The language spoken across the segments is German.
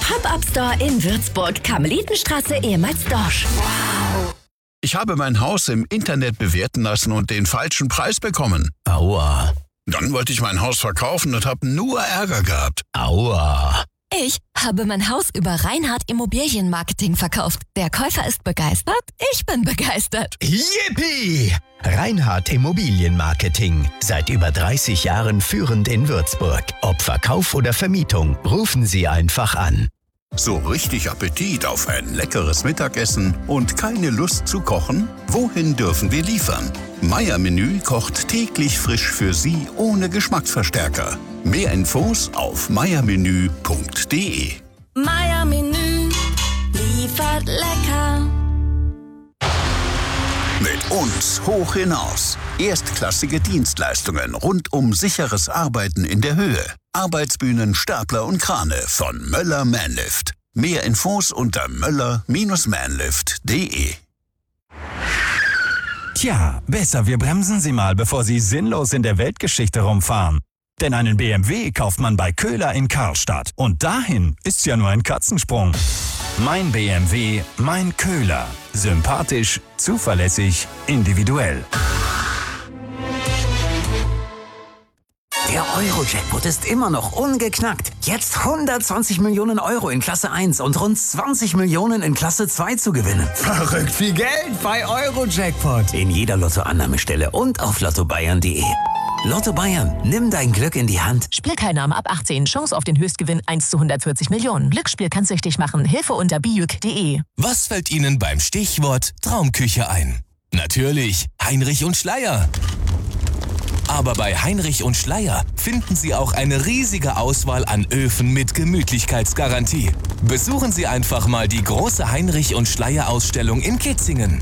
Pop-Up-Store in Würzburg, Karmelitenstraße, ehemals Dorsch. Wow. Ich habe mein Haus im Internet bewerten lassen und den falschen Preis bekommen. Aua. Dann wollte ich mein Haus verkaufen und habe nur Ärger gehabt. Aua. Ich habe mein Haus über Reinhardt Immobilienmarketing verkauft. Der Käufer ist begeistert, ich bin begeistert. Yippie! Reinhardt Immobilienmarketing. Seit über 30 Jahren führend in Würzburg. Ob Verkauf oder Vermietung, rufen Sie einfach an. So richtig Appetit auf ein leckeres Mittagessen und keine Lust zu kochen? Wohin dürfen wir liefern? Meier-Menü kocht täglich frisch für Sie ohne Geschmacksverstärker. Mehr Infos auf meiermenü.de. Meier-Menü liefert lecker. Mit uns hoch hinaus. Erstklassige Dienstleistungen rund um sicheres Arbeiten in der Höhe. Arbeitsbühnen, Stapler und Krane von Möller Manlift. Mehr Infos unter möller-manlift.de. Tja, besser wir bremsen Sie mal, bevor Sie sinnlos in der Weltgeschichte rumfahren. Denn einen BMW kauft man bei Köhler in Karlstadt. Und dahin ist's ja nur ein Katzensprung. Mein BMW, mein Köhler. Sympathisch, zuverlässig, individuell. Der Euro-Jackpot ist immer noch ungeknackt. Jetzt 120 Millionen Euro in Klasse 1 und rund 20 Millionen in Klasse 2 zu gewinnen. Verrückt viel Geld bei Euro-Jackpot. In jeder Lottoannahmestelle und auf lottobayern.de. Lotto Bayern, nimm dein Glück in die Hand. Spielteilnahme ab 18. Chance auf den Höchstgewinn 1 zu 140 Millionen. Glücksspiel kann süchtig machen. Hilfe unter bijuk.de. Was fällt Ihnen beim Stichwort Traumküche ein? Natürlich Heinrich und Schleier. Aber bei Heinrich und Schleier finden Sie auch eine riesige Auswahl an Öfen mit Gemütlichkeitsgarantie. Besuchen Sie einfach mal die große Heinrich und Schleier Ausstellung in Kitzingen.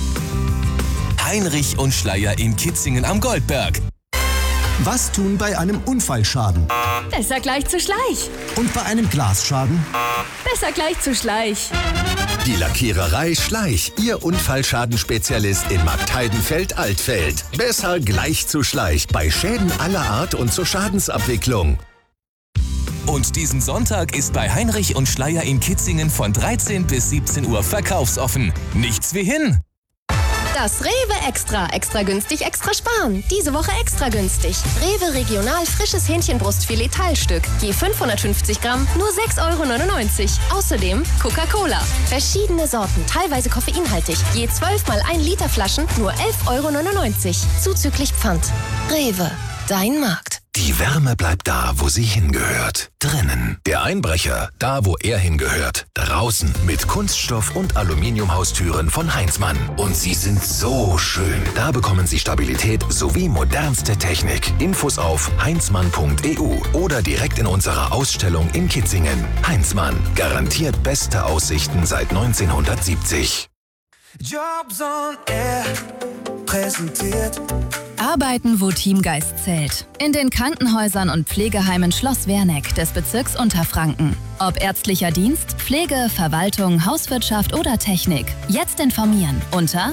Heinrich und Schleier in Kitzingen am Goldberg. Was tun bei einem Unfallschaden? Besser gleich zu Schleich. Und bei einem Glasschaden? Besser gleich zu Schleich. Die Lackiererei Schleich, Ihr Unfallschadenspezialist in Marktheidenfeld-Altfeld. Besser gleich zu Schleich bei Schäden aller Art und zur Schadensabwicklung. Und diesen Sonntag ist bei Heinrich und Schleier in Kitzingen von 13 bis 17 Uhr verkaufsoffen. Nichts wie hin! Das Rewe Extra. Extra günstig, extra sparen. Diese Woche extra günstig. Rewe Regional frisches Hähnchenbrustfilet Teilstück. Je 550 Gramm, nur 6,99 €. Außerdem Coca-Cola. Verschiedene Sorten, teilweise koffeinhaltig. Je 12 mal 1 Liter Flaschen, nur 11,99 €. Zuzüglich Pfand. Rewe. Dein Markt. Die Wärme bleibt da, wo sie hingehört. Drinnen. Der Einbrecher, da wo er hingehört. Draußen mit Kunststoff- und Aluminiumhaustüren von Heinzmann. Und sie sind so schön. Da bekommen Sie Stabilität sowie modernste Technik. Infos auf heinzmann.eu oder direkt in unserer Ausstellung in Kitzingen. Heinzmann. Garantiert beste Aussichten seit 1970. Jobs on Air präsentiert. Arbeiten, wo Teamgeist zählt. In den Krankenhäusern und Pflegeheimen Schloss Werneck des Bezirks Unterfranken. Ob ärztlicher Dienst, Pflege, Verwaltung, Hauswirtschaft oder Technik. Jetzt informieren unter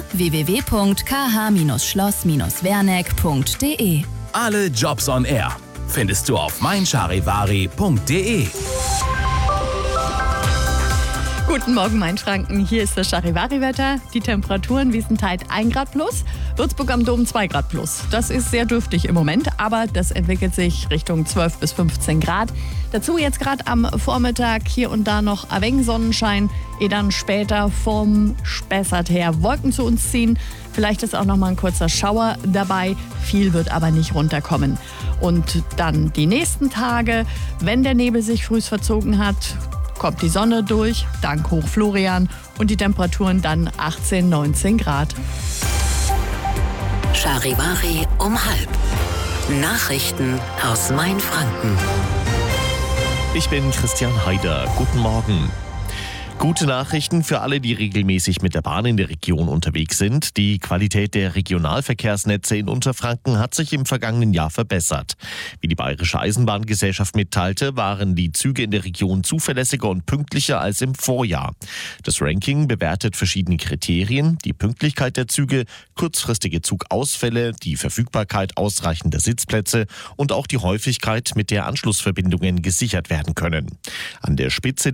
www.kh-schloss-werneck.de. Alle Jobs on Air findest du auf meincharivari.de. Guten Morgen, Mainfranken. Hier ist das Charivari-Wetter. Die Temperaturen Wiesentheit 1 Grad plus, Würzburg am Dom 2 Grad plus. Das ist sehr dürftig im Moment, aber das entwickelt sich Richtung 12 bis 15 Grad. Dazu jetzt gerade am Vormittag hier und da noch ein wenig Sonnenschein, ehe dann später vom Spessart her Wolken zu uns ziehen. Vielleicht ist auch noch mal ein kurzer Schauer dabei. Viel wird aber nicht runterkommen. Und dann die nächsten Tage, wenn der Nebel sich früh verzogen hat, kommt die Sonne durch, dank Hochflorian, und die Temperaturen dann 18, 19 Grad. Charivari um 12:30. Nachrichten aus Mainfranken. Ich bin Christian Haider. Guten Morgen. Gute Nachrichten für alle, die regelmäßig mit der Bahn in der Region unterwegs sind. Die Qualität der Regionalverkehrsnetze in Unterfranken hat sich im vergangenen Jahr verbessert. Wie die Bayerische Eisenbahngesellschaft mitteilte, waren die Züge in der Region zuverlässiger und pünktlicher als im Vorjahr. Das Ranking bewertet verschiedene Kriterien: die Pünktlichkeit der Züge, kurzfristige Zugausfälle, die Verfügbarkeit ausreichender Sitzplätze und auch die Häufigkeit, mit der Anschlussverbindungen gesichert werden können. An der Spitze